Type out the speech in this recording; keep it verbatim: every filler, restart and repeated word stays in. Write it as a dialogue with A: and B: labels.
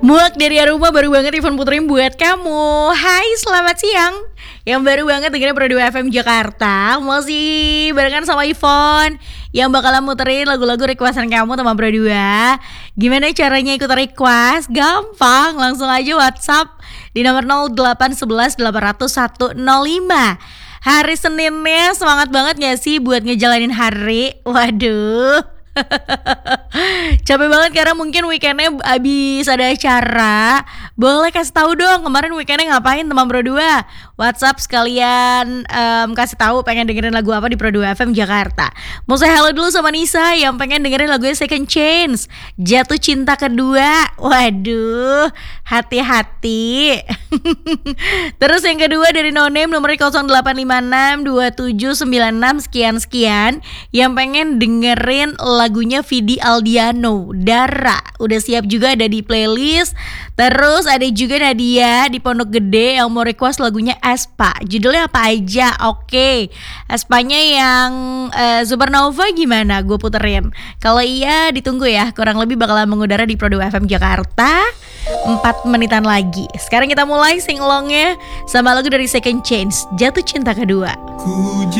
A: Muak dari Aroma baru banget Ivan puterin buat kamu. Hai, selamat siang. Yang baru banget dengerin Pro dua F M Jakarta. Masih barengan sama Ivon yang bakalan muterin lagu-lagu requestan kamu teman Pro dua. Gimana caranya ikut request? Gampang, langsung aja WhatsApp di nomor nol delapan satu satu delapan nol satu nol lima. Hari Seninnya semangat banget gak sih buat ngejalanin hari? Waduh. Capek banget karena mungkin weekendnya abis ada acara. Boleh kasih tahu dong kemarin weekendnya ngapain teman Pro dua? WhatsApp sekalian um, kasih tahu pengen dengerin lagu apa di Pro dua F M Jakarta. Mau saya halo dulu sama Nisa yang pengen dengerin lagunya Second Chance, Jatuh Cinta Kedua. Waduh, hati-hati. Terus yang kedua dari No Name nomor nol delapan lima enam dua tujuh sembilan enam sekian-sekian yang pengen dengerin lagunya Vidi Aldiano, Dara. Udah siap juga ada di playlist. Terus ada juga Nadia di Pondok Gede yang mau request lagunya Aespa. Judulnya apa aja? Oke, Aespanya yang uh, Supernova gimana? Gue puterin. Kalau iya ditunggu ya. Kurang lebih bakalan mengudara di Pro dua F M Jakarta empat menitan lagi. Sekarang kita mulai sing-alongnya sama lagu dari Second Chance, Jatuh Cinta Kedua. Ku